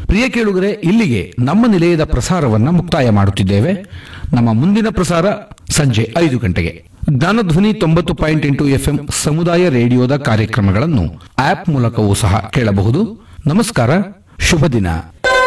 ಪ್ರಿಯ ಕೇಳುಗರೆ, ಇಲ್ಲಿಗೆ ನಮ್ಮ ನಿಲಯದ ಪ್ರಸಾರವನ್ನ ಮುಕ್ತಾಯ ಮಾಡುತ್ತಿದ್ದೇವೆ. ನಮ್ಮ ಮುಂದಿನ ಪ್ರಸಾರ ಸಂಜೆ 5 ಗಂಟೆಗೆ. ಜ್ಞಾನಧ್ವನಿ 90.8 FM ಸಮುದಾಯ ರೇಡಿಯೋದ ಕಾರ್ಯಕ್ರಮಗಳನ್ನು ಆಪ್ ಮೂಲಕವೂ ಸಹ ಕೇಳಬಹುದು. ನಮಸ್ಕಾರ, ಶುಭ ದಿನ.